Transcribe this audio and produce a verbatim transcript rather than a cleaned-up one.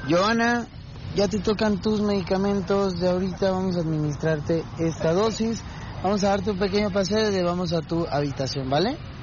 Joana, ya te tocan tus medicamentos de ahorita, vamos a administrarte esta dosis. Vamos a darte un pequeño paseo y vamos a tu habitación, ¿vale?